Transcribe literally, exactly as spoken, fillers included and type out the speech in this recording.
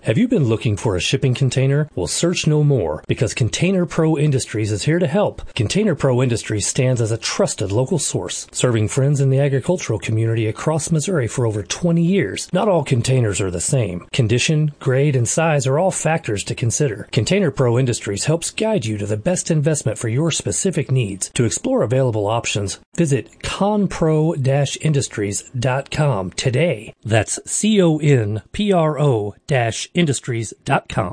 Have you been looking for a shipping container? Well, search no more, because Container Pro Industries is here to help. Container Pro Industries stands as a trusted local source, serving friends in the agricultural community across Missouri for over twenty years. Not all containers are the same. Condition, grade, and size are all factors to consider. Container Pro Industries helps guide you to the best investment for your specific needs. To explore available options, visit conpro dash industries dot com today. That's C O N P R O dash industries dot com.